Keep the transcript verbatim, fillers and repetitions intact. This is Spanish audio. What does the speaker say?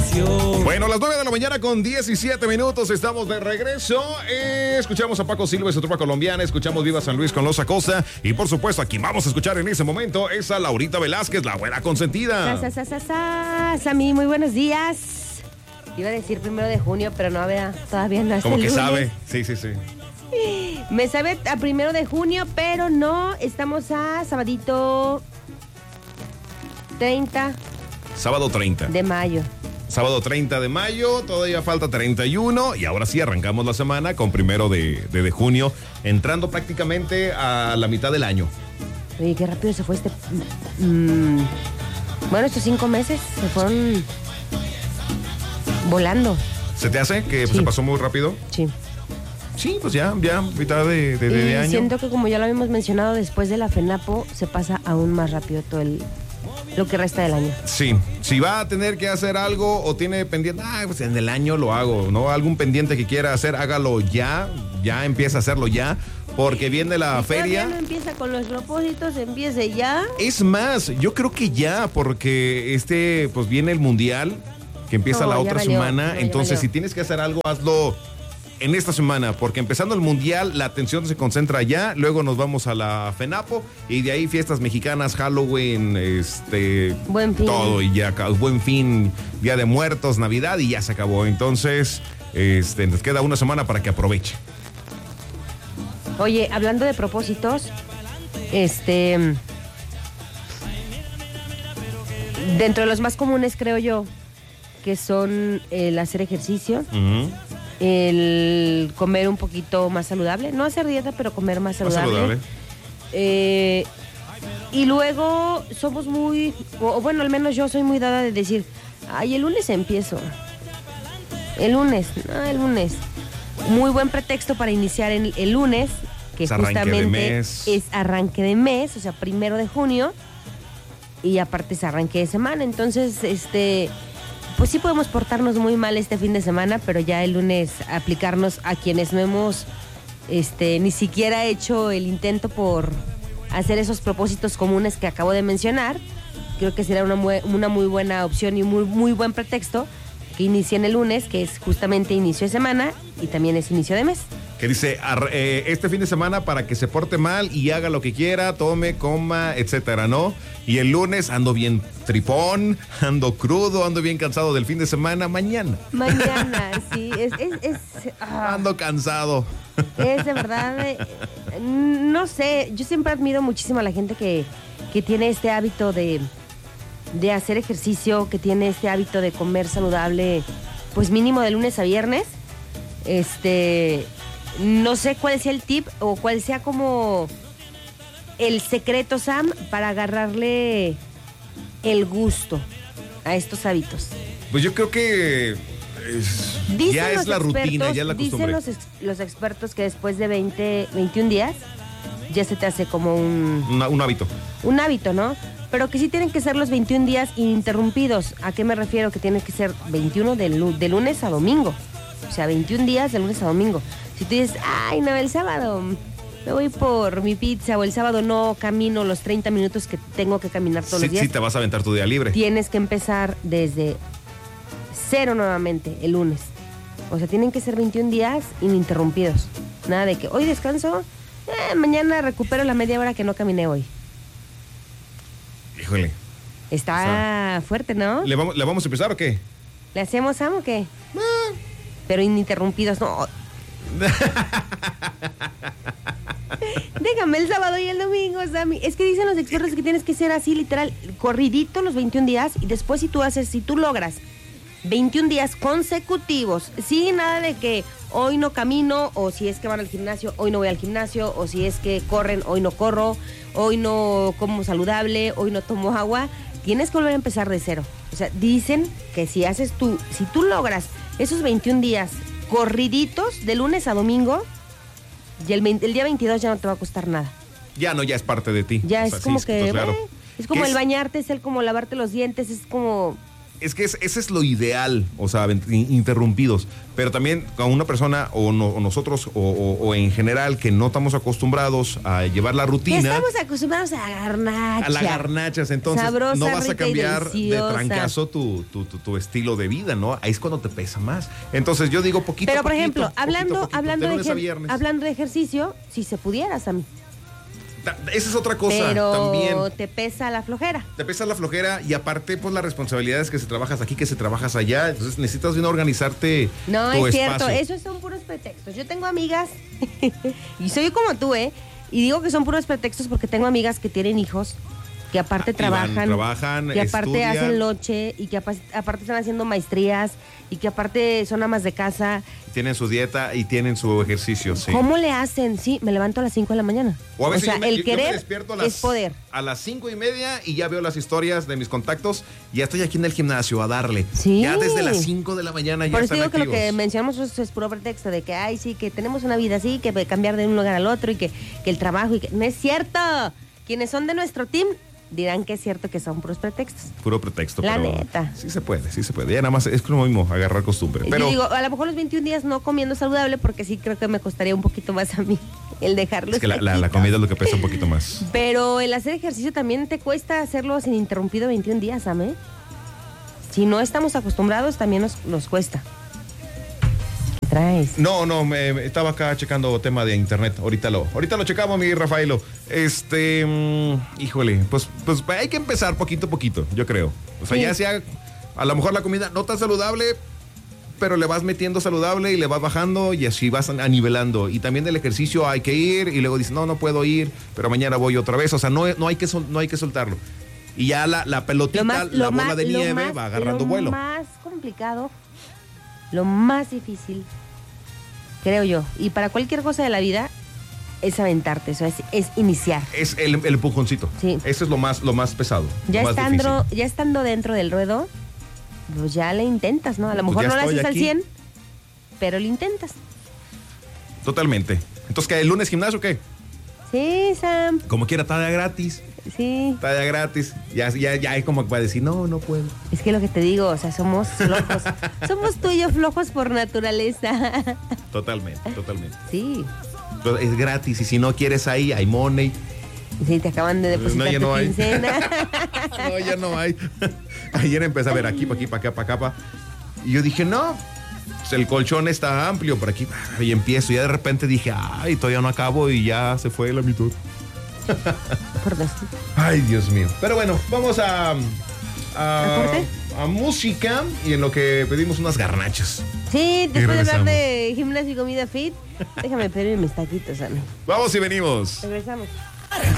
ilusión. Bueno, las nueve de la mañana con diecisiete minutos, estamos de regreso. Eh, escuchamos a Paco Silva y su tropa colombiana, escuchamos Viva San Luis con Los Acosta y por supuesto a quien vamos a escuchar en ese momento es a Laurita Velázquez, la abuela consentida. Sa, sa, sa, sa, Sammy, muy buenos días. Iba a decir primero de junio, pero no, vea, todavía no es Como el que lunes. sabe, sí, sí, sí. Me sabe a primero de junio, pero no, estamos a sabadito treinta Sábado treinta. de mayo. Sábado treinta de mayo, todavía falta treinta y uno y ahora sí arrancamos la semana con primero de, de, de junio, entrando prácticamente a la mitad del año. Oye, qué rápido se fue este... Mm, bueno, estos cinco meses se fueron volando. ¿Se te hace que Sí. se pasó muy rápido? Sí. Sí, pues ya, ya, mitad de, de, de Y año. siento que como ya lo habíamos mencionado, después de la FENAPO se pasa aún más rápido todo el lo que resta del año. Sí, si va a tener que hacer algo o tiene pendiente, ah, pues en el año lo hago, ¿no? Algún pendiente que quiera hacer, hágalo ya, ya empieza a hacerlo ya, porque viene la Si feria. todavía no empieza con los propósitos, empiece ya. Es más, yo creo que ya, porque este, pues viene el mundial, que empieza No, la ya otra valió, semana, no, ya entonces valió. si tienes que hacer algo, hazlo en esta semana, porque empezando el mundial, la atención se concentra allá, luego nos vamos a la FENAPO y de ahí fiestas mexicanas, Halloween, este, Buen Fin. todo y ya, Buen Fin, Día de Muertos, Navidad y ya se acabó. Entonces, este, nos queda una semana para que aproveche. Oye, hablando de propósitos, este... dentro de los más comunes, creo yo, que son el hacer ejercicio, Uh-huh. el comer un poquito más saludable, no hacer dieta, pero comer más Más saludable. saludable. Eh, y luego somos muy, o o bueno, al menos yo soy muy dada de decir, ay, el lunes empiezo. El lunes, no, el lunes. Muy buen pretexto para iniciar el, el lunes, que Es arranque de justamente mes. es arranque de mes, o sea, primero de junio, y aparte es arranque de semana. Entonces, este... pues sí podemos portarnos muy mal este fin de semana, pero ya el lunes aplicarnos a quienes no hemos este, ni siquiera hecho el intento por hacer esos propósitos comunes que acabo de mencionar. Creo que será una muy, una muy buena opción y un muy, muy buen pretexto que inicien el lunes, que es justamente inicio de semana y también es inicio de mes. Que dice, ar- eh, este fin de semana para que se porte mal y haga lo que quiera, tome, coma, etcétera, ¿no? Y el lunes ando bien tripón, ando crudo, ando bien cansado del fin de semana, mañana. Mañana, sí, es... es, es ah. Ando cansado. Es de verdad, eh, no sé, yo siempre admiro muchísimo a la gente que, que tiene este hábito de, de hacer ejercicio, que tiene este hábito de comer saludable, pues mínimo de lunes a viernes. Este, no sé cuál sea el tip o cuál sea como el secreto, Sam, para agarrarle el gusto a estos hábitos. Pues yo creo que es- Dicen ya los es la rutina, expertos- ya es la Dicen costumbre. los, ex- los expertos que después de veinte, veintiún días ya se te hace como un, Una- un hábito. un hábito, ¿no? Pero que sí tienen que ser los veintiún días ininterrumpidos. ¿A qué me refiero? Que tienen que ser veintiuno de, lu- de lunes a domingo. O sea, veintiún días de lunes a domingo. Si tú dices, ay, no, el sábado me voy por mi pizza o el sábado no camino los treinta minutos que tengo que caminar todos Sí, los días. sí te vas a aventar tu día libre. Tienes que empezar desde cero nuevamente el lunes. O sea, tienen que ser veintiún días ininterrumpidos. Nada de que hoy descanso, eh, mañana recupero la media hora que no caminé hoy. Híjole. Está fuerte, ¿no? ¿Le vamos, ¿Le vamos a empezar o qué? ¿Le hacemos, Sam, o qué? Pero ininterrumpidos, no. Déjame el sábado y el domingo, Sammy. Es que dicen los expertos que tienes que ser así, literal, corridito los veintiún días y después si tú haces, si tú logras veintiún días consecutivos, sin nada de que hoy no camino, o si es que van al gimnasio, hoy no voy al gimnasio, o si es que corren, hoy no corro, hoy no como saludable, hoy no tomo agua, tienes que volver a empezar de cero. O sea, dicen que si haces tú, si tú logras esos veintiún días corriditos de lunes a domingo, y el, veinte el día veintidós ya no te va a costar nada. Ya no, ya es parte de ti. Ya O es sea, como sí, que, pues, claro. eh, es como ¿Qué el es? bañarte, es el como lavarte los dientes, es como Es que es, ese es lo ideal, o sea, interrumpidos. Pero también con una persona o, no, o nosotros o, o, o en general que no estamos acostumbrados a llevar la rutina. Estamos acostumbrados a la garnacha. A las garnachas, entonces Sabrosa, no vas a cambiar de deliciosa. trancazo tu, tu, tu, tu estilo de vida, ¿no? Ahí es cuando te pesa más. Entonces yo digo poquito Pero por poquito, ejemplo, poquito, hablando, poquito, hablando, de de lunes a ejer- viernes. hablando de ejercicio, si se pudieras a mí. Esa es otra cosa Pero también. te pesa la flojera. Te pesa la flojera y aparte, pues las responsabilidades que se trabajas aquí, que se trabajas allá. Entonces necesitas bien organizarte. No, tu es espacio. cierto, esos son puros pretextos. Yo tengo amigas, y soy como tú, ¿eh? Y digo que son puros pretextos porque tengo amigas que tienen hijos, que aparte Ah, y van, trabajan, trabajan, que aparte estudian. hacen noche, y que apa- aparte están haciendo maestrías, y que aparte son amas de casa. Tienen su dieta y tienen su ejercicio, sí. ¿Cómo le hacen? Sí, me levanto a las cinco de la mañana. O a veces sea, yo me, el yo- yo me querer despierto a las, es poder. a las cinco y media y ya veo las historias de mis contactos. Ya estoy aquí en el gimnasio a darle. Sí. Ya desde las cinco de la mañana ya Por eso están digo que lo activos. que mencionamos es, es puro pretexto de que, ay, sí, que tenemos una vida así, que cambiar de un lugar al otro y que, que el trabajo y que... No es cierto. Quienes son de nuestro team dirán que es cierto que son puros pretextos. Puro pretexto. La pero neta. Sí se puede, sí se puede. Ya nada más es como mismo agarrar costumbre. Pero Yo digo, a lo mejor los veintiún días no comiendo saludable porque sí creo que me costaría un poquito más a mí el dejarlo. es que la, la- la comida es lo que pesa un poquito más. Pero el hacer ejercicio también te cuesta hacerlo sin interrumpido veintiún días, ¿ame? Si no estamos acostumbrados, también nos, nos cuesta. ¿Qué traes? No, no, me, me- estaba acá checando tema de internet. Ahorita lo, ahorita lo checamos, mi Rafaelo. Este, mm, híjole, pues, pues hay que empezar poquito a poquito, yo creo. O sea, Sí. ya sea, a lo mejor la comida no tan saludable, pero le vas metiendo saludable y le vas bajando y así vas a- nivelando. Y también del ejercicio hay que ir y luego dices, no, no puedo ir, pero mañana voy otra vez. O sea, no, no, hay, que sol- no hay que soltarlo. Y ya la, la pelotita, la bola de lo nieve más- va agarrando lo vuelo. más complicado, lo más difícil, creo yo, y para cualquier cosa de la vida, es aventarte, eso es, es iniciar. Es el, el empujoncito. Sí. Eso es lo más, lo más pesado. Ya lo más estando, difícil. ya estando dentro del ruedo, pues ya le intentas, ¿no? A lo Pues mejor ya no lo estoy haces al aquí. cien, pero lo intentas. Totalmente. Entonces, ¿qué? ¿El lunes gimnasio o qué? Sí, Sam, Como quiera, está de gratis. sí. Está de gratis. Ya, ya, ya hay como para decir, no, no puedo. Es que lo que te digo, o sea, somos flojos. Somos tú y yo flojos por naturaleza. Totalmente, totalmente. Sí. Pero es gratis y si no quieres ahí, hay money. Sí, te acaban de depositar No, ya tu no hay. quincena. No, ya no hay. Ayer empecé a ver aquí, para aquí, para acá, para acá. pa. Y yo dije, no, pues el colchón está amplio por aquí. Y empiezo. Y ya de repente dije, ay, todavía no acabo y ya se fue la mitad. Por dos. Ay, Dios mío. Pero bueno, vamos a, ¿A a, corte? a música y en lo que pedimos unas garnachas. Sí, después de hablar regresamos. de gimnasio y comida fit, déjame pedir mis taquitos, Ana. Vamos y venimos. Regresamos.